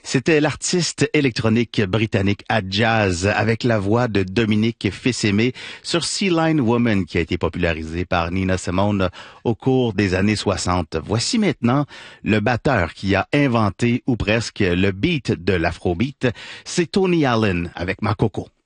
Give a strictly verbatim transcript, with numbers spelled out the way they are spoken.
C'était l'artiste électronique britannique Ad Jazz avec la voix de Dominique Fils-Aimé sur Sea Lion Woman qui a été popularisée par Nina Simone au cours des années soixante. Voici maintenant le batteur qui a inventé ou presque le beat de l'afrobeat, c'est Tony Allen avec Makoko.